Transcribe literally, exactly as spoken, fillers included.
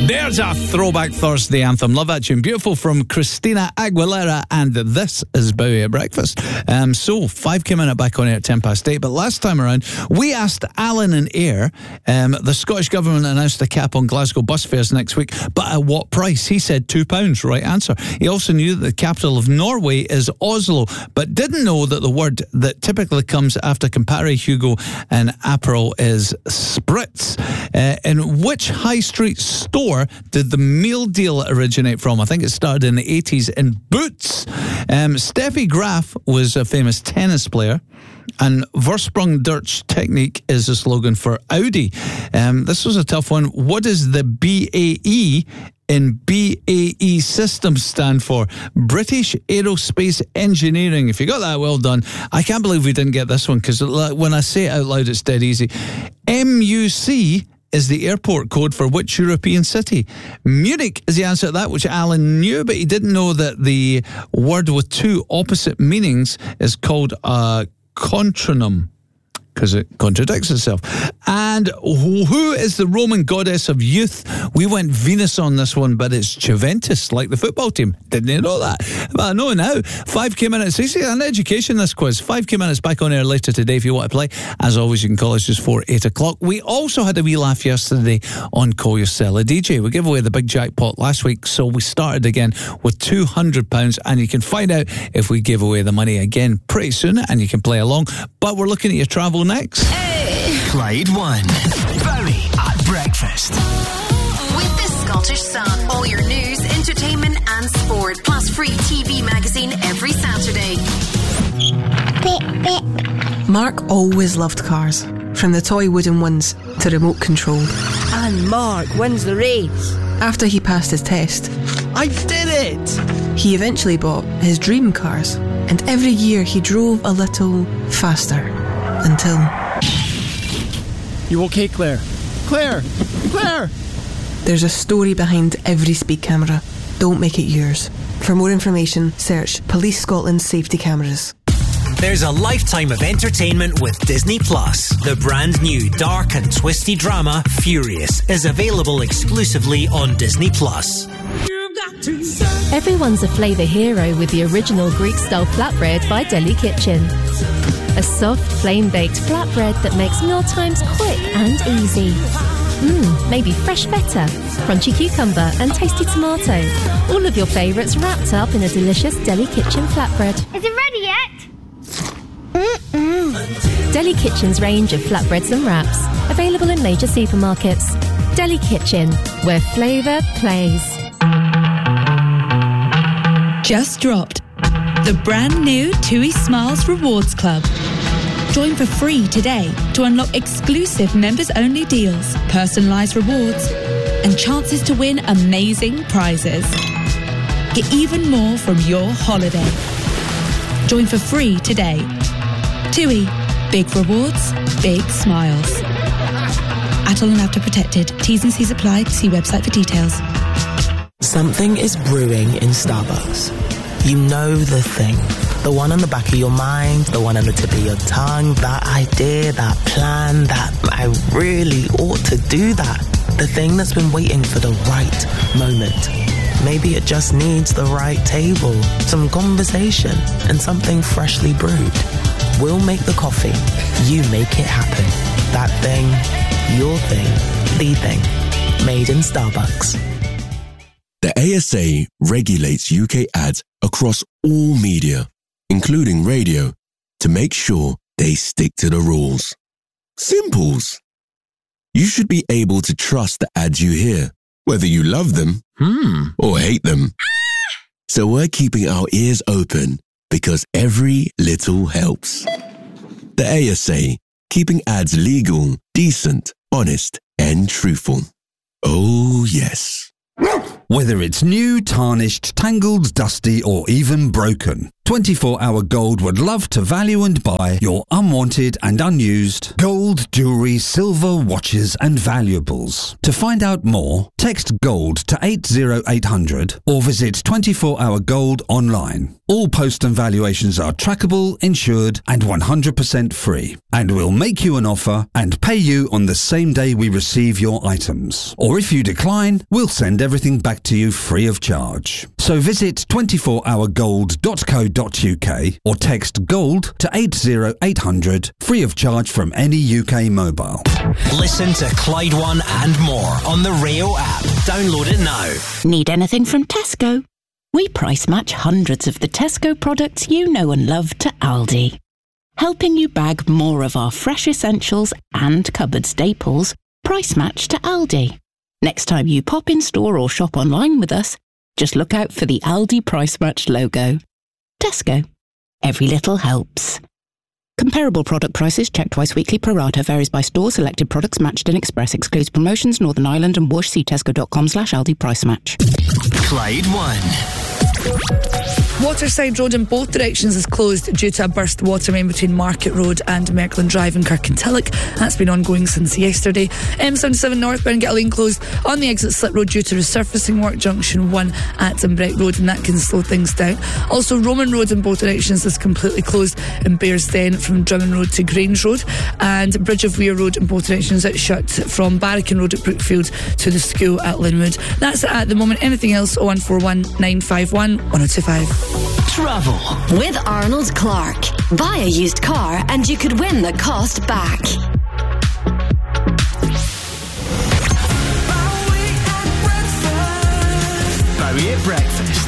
There's a throwback Thursday anthem. Love that tune. Beautiful from Christina Aguilera, and this is Bowie at Breakfast. Um, so, five came in at back on air at ten past eight, but last time around, we asked Alan and Ayr, um, the Scottish Government announced a cap on Glasgow bus fares next week, but at what price? He said two pounds, right answer. He also knew that the capital of Norway is Oslo, but didn't know that the word that typically comes after Campari, Hugo and Aperol is Spritz. Uh, in which high street store did the meal deal originate from? I think it started in the eighties in Boots. Um, Steffi Graf was a famous tennis player, and Versprung Durch Technique is the slogan for Audi. Um, this was a tough one. What does the B A E in B A E Systems stand for? British Aerospace Engineering. If you got that, well done. I can't believe we didn't get this one, because when I say it out loud, it's dead easy. M U C is the airport code for which European city? Munich is the answer to that, which Alan knew, but he didn't know that the word with two opposite meanings is called a contronym, because it contradicts itself. And who is the Roman goddess of youth? We went Venus on this one, but it's Juventus, like the football team. Didn't you know that? Well, I know now. Five K minutes. It's an education, this quiz. Five K minutes back on air later today if you want to play. As always, you can call us just for eight o'clock. We also had a wee laugh yesterday on Call Your Seller D J. We gave away the big jackpot last week, so we started again with two hundred pounds, and you can find out if we give away the money again pretty soon, and you can play along. But we're looking at your travel next. Hey. Clyde One. Bowie at Breakfast. With the Scottish Sun. All your news, entertainment and sport. Plus free T V magazine every Saturday. Beep, beep. Mark always loved cars. From the toy wooden ones to remote controlled. And Mark wins the race. After he passed his test, I did it! He eventually bought his dream cars. And every year he drove a little faster. Until... You okay, Claire? Claire! Claire! There's a story behind every speed camera. Don't make it yours. For more information, search Police Scotland Safety Cameras. There's a lifetime of entertainment with Disney Plus. The brand new dark and twisty drama, Furious, is available exclusively on Disney Plus. Everyone's a flavour hero with the original Greek-style flatbread by Deli Kitchen. A soft, flame-baked flatbread that makes mealtimes quick and easy. Mmm, maybe fresh feta, crunchy cucumber and tasty tomato. All of your favourites wrapped up in a delicious Deli Kitchen flatbread. Is it ready yet? Mm-mm. Deli Kitchen's range of flatbreads and wraps, available in major supermarkets. Deli Kitchen, where flavour plays. Just dropped the brand new TUI Smiles Rewards Club. Join for free today to unlock exclusive members-only deals, personalised rewards, and chances to win amazing prizes. Get even more from your holiday. Join for free today. TUI. Big rewards, big smiles. Atoll and After Protected. T's and C's apply. See website for details. Something is brewing in Starbucks. You know the thing. The one on the back of your mind, the one on the tip of your tongue, that idea, that plan, that I really ought to do that. The thing that's been waiting for the right moment. Maybe it just needs the right table, some conversation, and something freshly brewed. We'll make the coffee. You make it happen. That thing, your thing, the thing. Made in Starbucks. The A S A regulates U K ads across all media, including radio, to make sure they stick to the rules. Simples. You should be able to trust the ads you hear, whether you love them hmm, or hate them. So we're keeping our ears open because every little helps. The A S A, keeping ads legal, decent, honest, and truthful. Oh, yes. Whether it's new, tarnished, tangled, dusty, or even broken, twenty-four hour Gold would love to value and buy your unwanted and unused gold, jewellery, silver, watches and valuables. To find out more, text GOLD to eight zero eight hundred or visit twenty-four hour gold online. All post and valuations are trackable, insured and one hundred percent free. And we'll make you an offer and pay you on the same day we receive your items. Or if you decline, we'll send everything back to you free of charge. So visit twenty-four hour gold dot co dot uk or text GOLD to eight zero eight hundred, free of charge from any U K mobile. Listen to Clyde One and more on the Rayo app. Download it now. Need anything from Tesco? We price match hundreds of the Tesco products you know and love to Aldi, helping you bag more of our fresh essentials and cupboard staples price match to Aldi. Next time you pop in store or shop online with us, just look out for the Aldi price match logo. Tesco. Every little helps. Comparable product prices checked twice weekly. Pro rata varies by store. Selected products matched in Express. Excludes promotions. Northern Ireland and Whoosh. See tesco.com slash Aldi price match. Clyde One. Waterside Road in both directions is closed due to a burst water main between Market Road and Merkland Drive in Kirkintilloch. That's been ongoing since yesterday. M seventy-seven northbound get a lane closed on the exit Slip Road due to resurfacing work. Junction one at Breck Road, and that can slow things down. Also, Roman Road in both directions is completely closed in Bearsden from Drummond Road to Grange Road, and Bridge of Weir Road in both directions is shut from Barracan Road at Brookfield to the school at Linwood. That's it at the moment. Anything else? oh one four one, nine five one, one oh two five. Travel with Arnold Clark. Buy a used car and you could win the cost back. Bowie at Breakfast.